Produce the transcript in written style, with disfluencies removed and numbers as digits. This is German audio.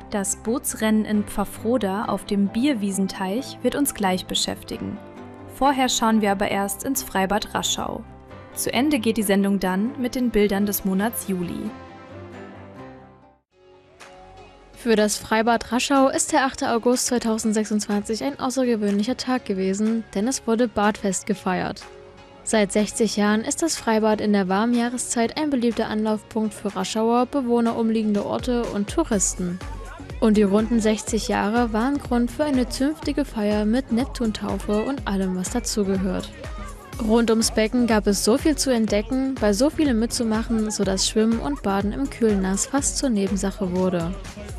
Das Bootsrennen in Pfaffroda auf dem Bierwiesenteich wird uns gleich beschäftigen. Vorher schauen wir aber erst ins Freibad Raschau. Zu Ende geht die Sendung dann mit den Bildern des Monats Juli. Für das Freibad Raschau ist der 8. August 2026 ein außergewöhnlicher Tag gewesen, denn es wurde Badfest gefeiert. Seit 60 Jahren ist das Freibad in der warmen Jahreszeit ein beliebter Anlaufpunkt für Raschauer, Bewohner umliegender Orte und Touristen. Und die runden 60 Jahre waren Grund für eine zünftige Feier mit Neptuntaufe und allem, was dazugehört. Rund ums Becken gab es so viel zu entdecken, bei so vielem mitzumachen, sodass Schwimmen und Baden im Kühlnass fast zur Nebensache wurde.